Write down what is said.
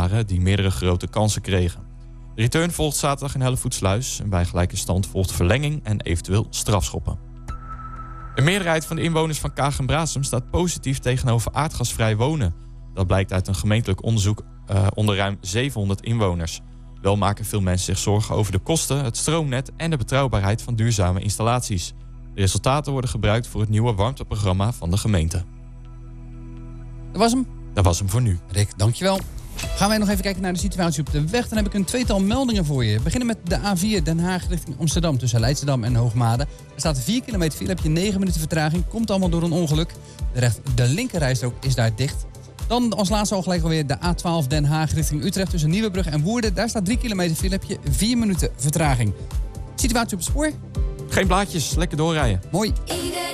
waren die meerdere grote kansen kregen. De return volgt zaterdag in Hellevoetsluis en bij gelijke stand volgt verlenging en eventueel strafschoppen. De meerderheid van de inwoners van Kaag-en-Braassem staat positief tegenover aardgasvrij wonen. Dat blijkt uit een gemeentelijk onderzoek onder ruim 700 inwoners. Wel maken veel mensen zich zorgen over de kosten, het stroomnet en de betrouwbaarheid van duurzame installaties. De resultaten worden gebruikt voor het nieuwe warmteprogramma van de gemeente. Dat was hem. Dat was hem voor nu. Rick, dankjewel. Gaan wij nog even kijken naar de situatie op de weg. Dan heb ik een tweetal meldingen voor je. We beginnen met de A4 Den Haag richting Amsterdam tussen Leidschendam en Hoogmade. Er staat 4 kilometer file, heb je 9 minuten vertraging. Komt allemaal door een ongeluk. De linkerrijstrook is daar dicht. Dan als laatste al gelijk alweer de A12 Den Haag richting Utrecht tussen Nieuwebrug en Woerden. Daar staat 3 kilometer file, heb je 4 minuten vertraging. Situatie op het spoor? Geen blaadjes, lekker doorrijden. Mooi.